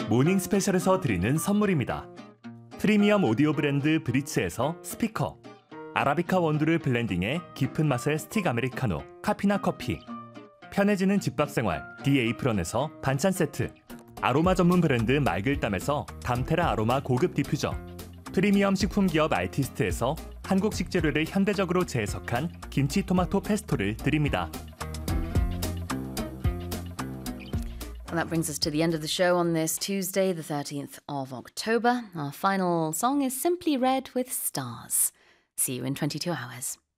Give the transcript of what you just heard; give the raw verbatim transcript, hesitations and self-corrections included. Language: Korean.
모닝 스페셜에서 드리는 선물입니다. 프리미엄 오디오 브랜드 브리츠에서 스피커, 아라비카 원두를 블렌딩해 깊은 맛의 스틱 아메리카노, 카피나 커피, 편해지는 집밥 생활 디에이프런에서 반찬 세트, 아로마 전문 브랜드 말글담에서 담테라 아로마 고급 디퓨저, 프리미엄 식품 기업 알티스트에서 한국 식재료를 현대적으로 재해석한 김치 토마토 페스토를 드립니다. And that brings us to the end of the show on this Tuesday, the thirteenth of October. Our final song is Simply Red with Stars. See you in twenty-two hours.